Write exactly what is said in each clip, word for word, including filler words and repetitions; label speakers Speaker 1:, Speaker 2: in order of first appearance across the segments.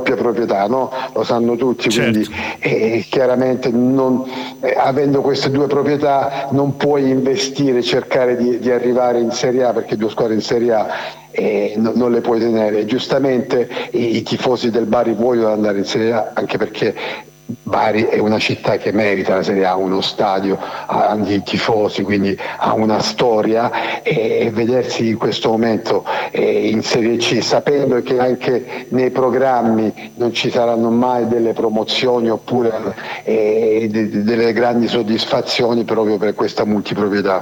Speaker 1: doppia proprietà, no? Lo sanno tutti,
Speaker 2: certo.
Speaker 1: Quindi eh, chiaramente non, eh, avendo queste due proprietà non puoi investire, cercare di, di arrivare in Serie A, perché due squadre in Serie A eh, no, non le puoi tenere. Giustamente i, i tifosi del Bari vogliono andare in Serie A, anche perché Bari è una città che merita la Serie A, ha uno stadio, ha i tifosi, quindi ha una storia, e vedersi in questo momento in Serie C, sapendo che anche nei programmi non ci saranno mai delle promozioni oppure eh, delle grandi soddisfazioni proprio per questa multiproprietà,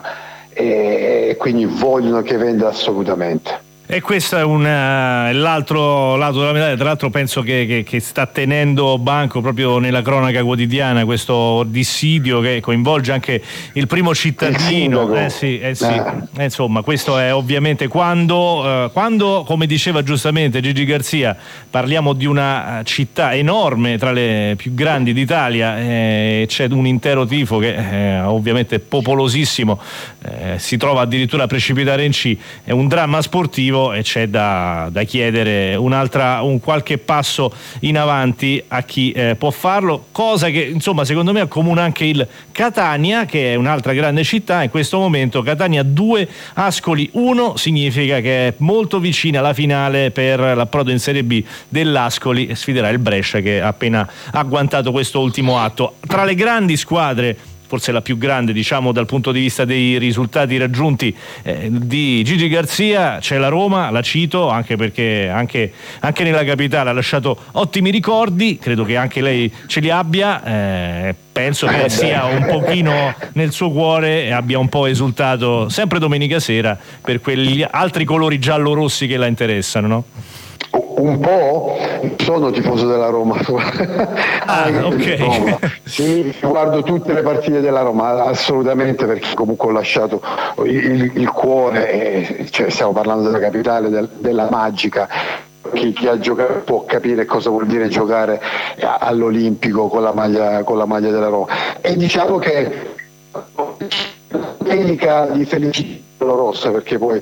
Speaker 1: e quindi vogliono che venda assolutamente.
Speaker 2: E questo è un, uh, l'altro lato della medaglia. Tra l'altro penso che, che, che sta tenendo banco proprio nella cronaca quotidiana questo dissidio che coinvolge anche il primo cittadino. Eh sì, eh sì. Eh, insomma, questo è ovviamente quando, uh, quando, come diceva giustamente Gigi Garzia, parliamo di una città enorme, tra le più grandi d'Italia, e eh, c'è un intero tifo che eh, ovviamente popolosissimo, eh, si trova addirittura a precipitare in C. È un dramma sportivo, e c'è da, da chiedere un'altra, un qualche passo in avanti a chi eh, può farlo, cosa che insomma secondo me accomuna anche il Catania, che è un'altra grande città. In questo momento Catania due, Ascoli uno, significa che è molto vicina alla finale per l'approdo in Serie B dell'Ascoli, e sfiderà il Brescia, che ha appena agguantato questo ultimo atto. Tra le grandi squadre, forse la più grande, diciamo, dal punto di vista dei risultati raggiunti eh, di Gigi Garzia, c'è la Roma, la cito anche perché anche, anche nella capitale ha lasciato ottimi ricordi, credo che anche lei ce li abbia, eh, penso che sia un pochino nel suo cuore e abbia un po' esultato sempre domenica sera per quegli altri colori giallo-rossi che la interessano, no?
Speaker 1: Un po', sono tifoso della Roma.
Speaker 2: Ah, ok.
Speaker 1: Roma. Sì, guardo tutte le partite della Roma, assolutamente, perché comunque ho lasciato il, il cuore, e, cioè, stiamo parlando della capitale, del, della magica. Chi, chi ha giocato può capire cosa vuol dire giocare all'Olimpico con la maglia, con la maglia della Roma. E diciamo che domenica di felicità rossa, perché poi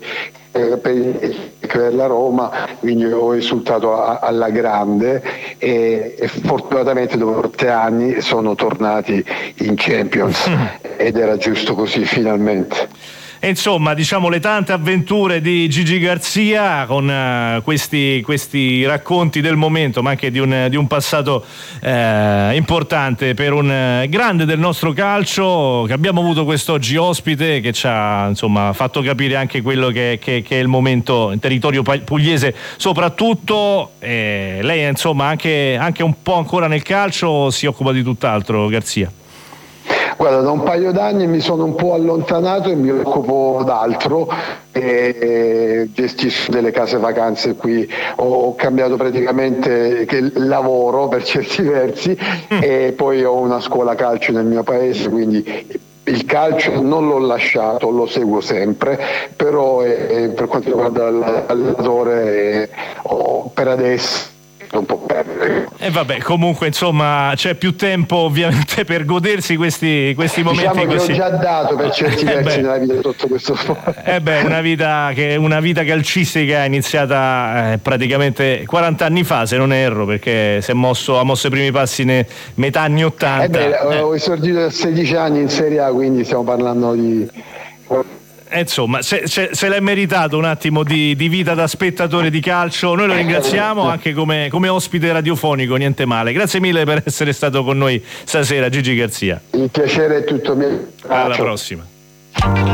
Speaker 1: per la Roma, quindi ho esultato a, alla grande, e, e fortunatamente dopo tre anni sono tornati in Champions ed era giusto così, finalmente.
Speaker 2: E insomma, diciamo, le tante avventure di Gigi Garzia con uh, questi, questi racconti del momento, ma anche di un, di un passato eh, importante per un uh, grande del nostro calcio che abbiamo avuto quest'oggi ospite, che ci ha insomma fatto capire anche quello che, che, che è il momento in territorio pugliese soprattutto. Eh, lei insomma anche, anche un po' ancora nel calcio, si occupa di tutt'altro, Garzia?
Speaker 1: Guarda, da un paio d'anni mi sono un po' allontanato e mi occupo d'altro, e gestisco delle case vacanze qui, ho cambiato praticamente che lavoro per certi versi, e poi ho una scuola calcio nel mio paese, quindi il calcio non l'ho lasciato, lo seguo sempre, però eh, per quanto riguarda l'allenatore eh, oh, per adesso un po' perdere.
Speaker 2: E vabbè, comunque insomma c'è più tempo ovviamente per godersi questi, questi momenti,
Speaker 1: diciamo
Speaker 2: così.
Speaker 1: Che ho già dato per certi
Speaker 2: eh
Speaker 1: versi
Speaker 2: beh,
Speaker 1: nella vita sotto questo
Speaker 2: eh beh, una vita che una vita calcistica iniziata eh, praticamente quaranta anni fa, se non erro, perché si è mosso, ha mosso i primi passi nei metà anni ottanta.
Speaker 1: Eh beh,
Speaker 2: eh.
Speaker 1: ho esordito a sedici anni in Serie A, quindi stiamo parlando di...
Speaker 2: Eh, insomma, se, se, se l'è meritato un attimo di, di vita da spettatore di calcio. Noi lo ringraziamo anche come, come ospite radiofonico, niente male. Grazie mille per essere stato con noi stasera, Gigi Garzia.
Speaker 1: Il piacere è tutto mio.
Speaker 2: Alla prossima.